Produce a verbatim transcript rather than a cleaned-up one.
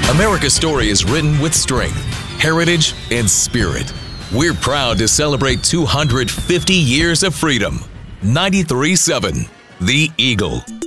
America's story is written with strength, heritage, and spirit. We're proud to celebrate two hundred fifty years of freedom. ninety-three point seven The Eagle.